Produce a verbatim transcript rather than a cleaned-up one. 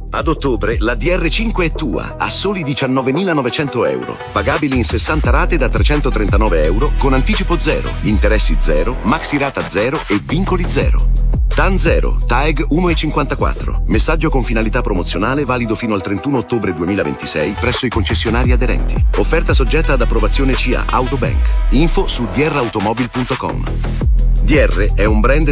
Ad ottobre la D R cinque è tua a soli diciannovemilanovecento euro, pagabili in sessanta rate da trecentotrentanove euro con anticipo zero, interessi zero, maxi rata zero e vincoli zero. T A N zero, T A E G uno virgola cinquantaquattro. Messaggio con finalità promozionale valido fino al trentuno ottobre duemilaventisei presso i concessionari aderenti. Offerta soggetta ad approvazione C I A Autobank. Info su d r automobil punto com. D R è un brand